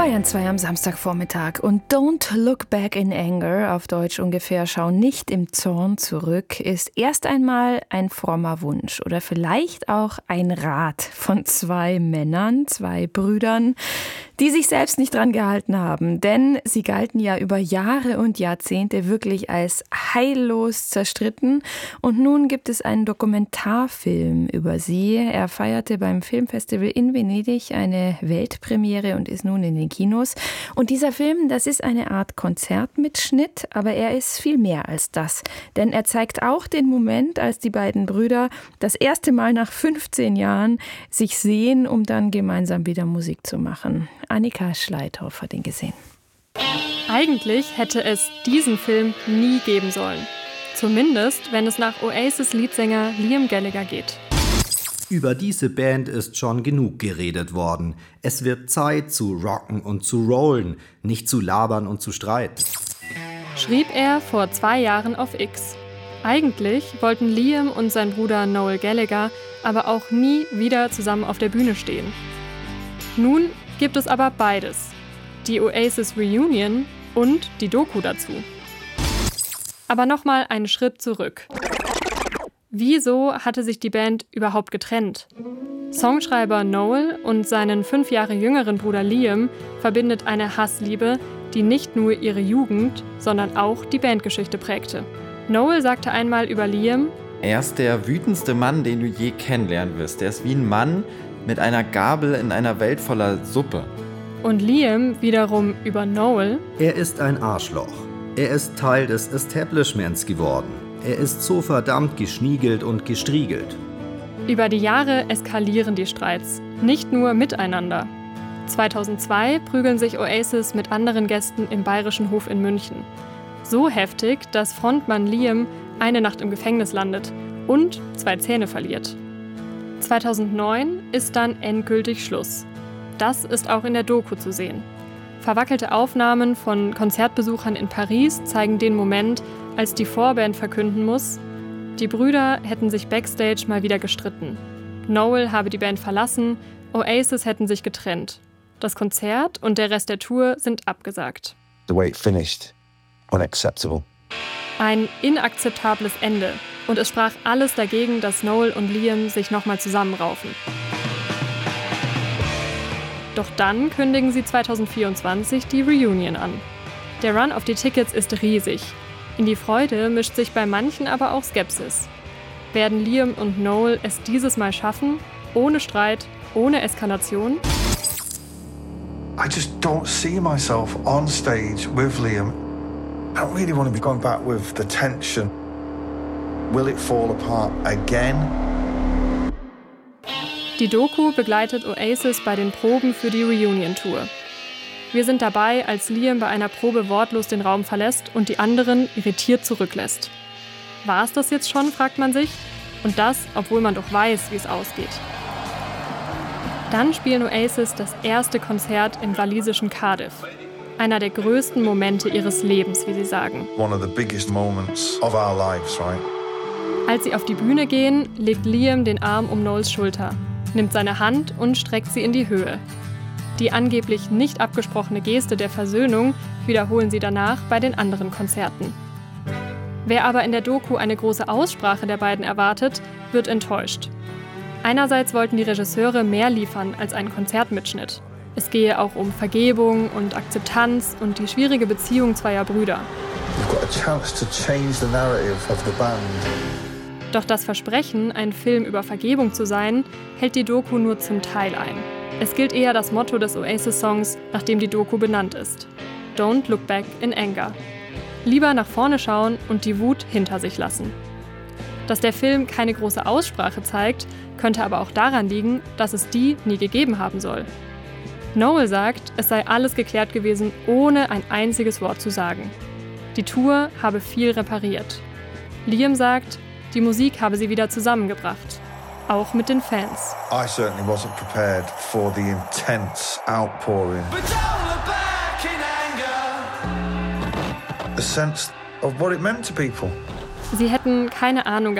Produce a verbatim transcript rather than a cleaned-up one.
Bayern zwei am Samstagvormittag und Don't Look Back in Anger, auf Deutsch ungefähr Schau nicht im Zorn zurück, ist erst einmal ein frommer Wunsch oder vielleicht auch ein Rat von zwei Männern, zwei Brüdern, die sich selbst nicht dran gehalten haben. Denn sie galten ja über Jahre und Jahrzehnte wirklich als heillos zerstritten. Und nun gibt es einen Dokumentarfilm über sie. Er feierte beim Filmfestival in Venedig eine Weltpremiere und ist nun in den Kinos. Und dieser Film, das ist eine Art Konzertmitschnitt, aber er ist viel mehr als das. Denn er zeigt auch den Moment, als die beiden Brüder das erste Mal nach fünfzehn Jahren sich sehen, um dann gemeinsam wieder Musik zu machen. Annika Schleithoff hat ihn gesehen. Eigentlich hätte es diesen Film nie geben sollen. Zumindest, wenn es nach Oasis-Leadsänger Liam Gallagher geht. Über diese Band ist schon genug geredet worden. Es wird Zeit zu rocken und zu rollen, nicht zu labern und zu streiten. Schrieb er vor zwei Jahren auf X. Eigentlich wollten Liam und sein Bruder Noel Gallagher aber auch nie wieder zusammen auf der Bühne stehen. Nun gibt es aber beides. Die Oasis Reunion und die Doku dazu. Aber nochmal einen Schritt zurück. Wieso hatte sich die Band überhaupt getrennt? Songschreiber Noel und seinen fünf Jahre jüngeren Bruder Liam verbindet eine Hassliebe, die nicht nur ihre Jugend, sondern auch die Bandgeschichte prägte. Noel sagte einmal über Liam: Er ist der wütendste Mann, den du je kennenlernen wirst. Er ist wie ein Mann mit einer Gabel in einer Welt voller Suppe. Und Liam wiederum über Noel: Er ist ein Arschloch. Er ist Teil des Establishments geworden. Er ist so verdammt geschniegelt und gestriegelt. Über die Jahre eskalieren die Streits, nicht nur miteinander. zweitausendzwei prügeln sich Oasis mit anderen Gästen im Bayerischen Hof in München. So heftig, dass Frontmann Liam eine Nacht im Gefängnis landet und zwei Zähne verliert. zweitausendneun ist dann endgültig Schluss. Das ist auch in der Doku zu sehen. Verwackelte Aufnahmen von Konzertbesuchern in Paris zeigen den Moment, als die Vorband verkünden muss, die Brüder hätten sich backstage mal wieder gestritten. Noel habe die Band verlassen, Oasis hätten sich getrennt. Das Konzert und der Rest der Tour sind abgesagt. The way it finished, unacceptable. Ein inakzeptables Ende. Und es sprach alles dagegen, dass Noel und Liam sich nochmal zusammenraufen. Doch dann kündigen sie zweitausendvierundzwanzig die Reunion an. Der Run auf die Tickets ist riesig. In die Freude mischt sich bei manchen aber auch Skepsis. Werden Liam und Noel es dieses Mal schaffen? Ohne Streit, ohne Eskalation? I just don't see myself on stage with Liam. I don't really want to be going back with the tension. Will it fall apart again? Die Doku begleitet Oasis bei den Proben für die Reunion-Tour. Wir sind dabei, als Liam bei einer Probe wortlos den Raum verlässt und die anderen irritiert zurücklässt. War es das jetzt schon, fragt man sich. Und das, obwohl man doch weiß, wie es ausgeht. Dann spielen Oasis das erste Konzert im walisischen Cardiff. Einer der größten Momente ihres Lebens, wie sie sagen. One of the biggest moments of our lives, right? Als sie auf die Bühne gehen, legt Liam den Arm um Noels Schulter, nimmt seine Hand und streckt sie in die Höhe. Die angeblich nicht abgesprochene Geste der Versöhnung wiederholen sie danach bei den anderen Konzerten. Wer aber in der Doku eine große Aussprache der beiden erwartet, wird enttäuscht. Einerseits wollten die Regisseure mehr liefern als einen Konzertmitschnitt. Es gehe auch um Vergebung und Akzeptanz und die schwierige Beziehung zweier Brüder. You've got a chance to change the narrative of the band. Doch das Versprechen, ein Film über Vergebung zu sein, hält die Doku nur zum Teil ein. Es gilt eher das Motto des Oasis-Songs, nach dem die Doku benannt ist: Don't look back in anger. Lieber nach vorne schauen und die Wut hinter sich lassen. Dass der Film keine große Aussprache zeigt, könnte aber auch daran liegen, dass es die nie gegeben haben soll. Noel sagt, es sei alles geklärt gewesen, ohne ein einziges Wort zu sagen. Die Tour habe viel repariert. Liam sagt, die Musik habe sie wieder zusammengebracht. Auch mit den Fans. I certainly wasn't prepared for the intense outpouring. But don't look back in anger. A sense of what it meant to people. Sie hätten keine Ahnung